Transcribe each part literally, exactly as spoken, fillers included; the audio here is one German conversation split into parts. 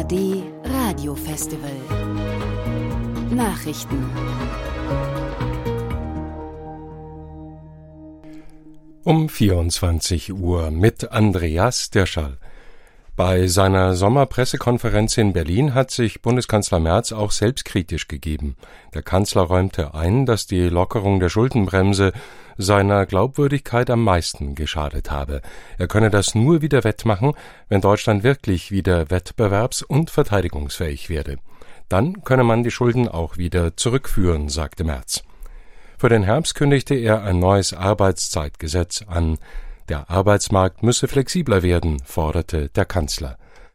D Radiofestival. Nachrichten. Um vierundzwanzig Uhr mit Andreas Dirschall. Bei seiner Sommerpressekonferenz in Berlin hat sich Bundeskanzler Merz auch selbstkritisch gegeben. Der Kanzler räumte ein, dass die Lockerung der Schuldenbremse seiner Glaubwürdigkeit am meisten geschadet habe. Er könne das nur wieder wettmachen, wenn Deutschland wirklich wieder wettbewerbs- und verteidigungsfähig werde. Dann könne man die Schulden auch wieder zurückführen, sagte Merz. Für den Herbst kündigte er ein neues Arbeitszeitgesetz an. Der Arbeitsmarkt müsse flexibler werden, forderte der Kanzler.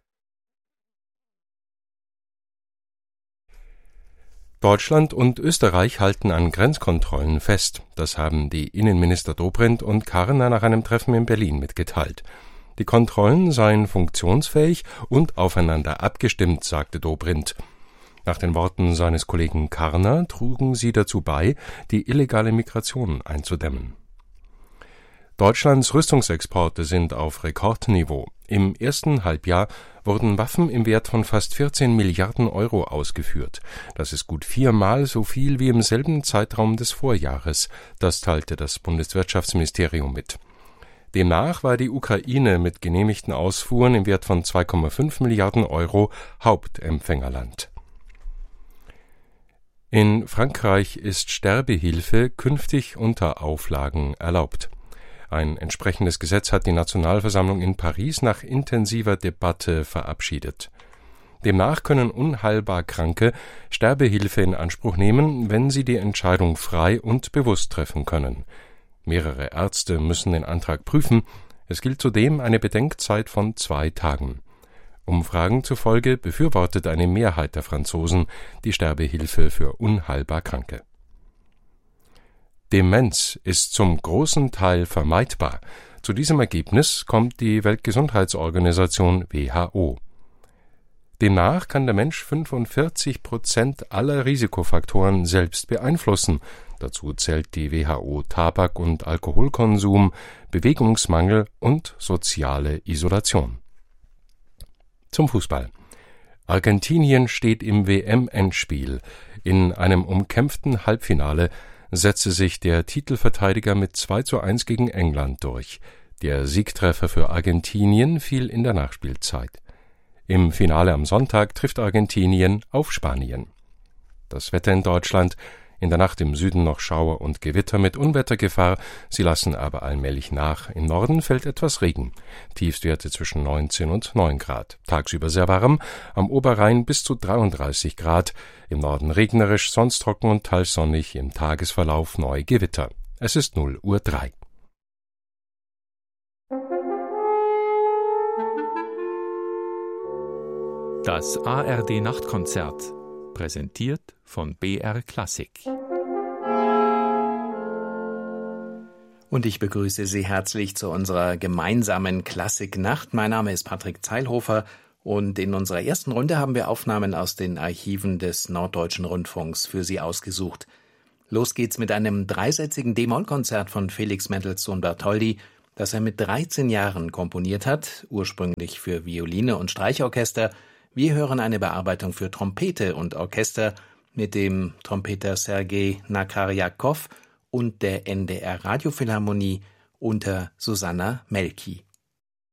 Deutschland und Österreich halten an Grenzkontrollen fest. Das haben die Innenminister Dobrindt und Karner nach einem Treffen in Berlin mitgeteilt. Die Kontrollen seien funktionsfähig und aufeinander abgestimmt, sagte Dobrindt. Nach den Worten seines Kollegen Karner trugen sie dazu bei, die illegale Migration einzudämmen. Deutschlands Rüstungsexporte sind auf Rekordniveau. Im ersten Halbjahr wurden Waffen im Wert von fast vierzehn Milliarden Euro ausgeführt. Das ist gut viermal so viel wie im selben Zeitraum des Vorjahres. Das teilte das Bundeswirtschaftsministerium mit. Demnach war die Ukraine mit genehmigten Ausfuhren im Wert von zwei Komma fünf Milliarden Euro Hauptempfängerland. In Frankreich ist Sterbehilfe künftig unter Auflagen erlaubt. Ein entsprechendes Gesetz hat die Nationalversammlung in Paris nach intensiver Debatte verabschiedet. Demnach können unheilbar Kranke Sterbehilfe in Anspruch nehmen, wenn sie die Entscheidung frei und bewusst treffen können. Mehrere Ärzte müssen den Antrag prüfen. Es gilt zudem eine Bedenkzeit von zwei Tagen. Umfragen zufolge befürwortet eine Mehrheit der Franzosen die Sterbehilfe für unheilbar Kranke. Demenz ist zum großen Teil vermeidbar. Zu diesem Ergebnis kommt die Weltgesundheitsorganisation W H O. Demnach kann der Mensch fünfundvierzig Prozent aller Risikofaktoren selbst beeinflussen. Dazu zählt die W H O Tabak- und Alkoholkonsum, Bewegungsmangel und soziale Isolation. Zum Fußball. Argentinien steht im W M-Endspiel. In einem umkämpften Halbfinale setzte sich der Titelverteidiger mit zwei zu eins gegen England durch. Der Siegtreffer für Argentinien fiel in der Nachspielzeit. Im Finale am Sonntag trifft Argentinien auf Spanien. Das Wetter in Deutschland: in der Nacht im Süden noch Schauer und Gewitter mit Unwettergefahr, sie lassen aber allmählich nach. Im Norden fällt etwas Regen. Tiefstwerte zwischen neunzehn und neun Grad. Tagsüber sehr warm, am Oberrhein bis zu dreiunddreißig Grad. Im Norden regnerisch, sonst trocken und teils sonnig, im Tagesverlauf neu Gewitter. Es ist null Uhr drei. Das A R D-Nachtkonzert, präsentiert von B R Klassik. Und ich begrüße Sie herzlich zu unserer gemeinsamen Klassiknacht. Mein Name ist Patrick Zeilhofer und in unserer ersten Runde haben wir Aufnahmen aus den Archiven des Norddeutschen Rundfunks für Sie ausgesucht. Los geht's mit einem dreisätzigen D-Moll-Konzert von Felix Mendelssohn Bartholdy, das er mit dreizehn Jahren komponiert hat, ursprünglich für Violine und Streichorchester. Wir hören eine Bearbeitung für Trompete und Orchester mit dem Trompeter Sergei Nakarjakow und der N D R Radiophilharmonie unter Susanna Melki.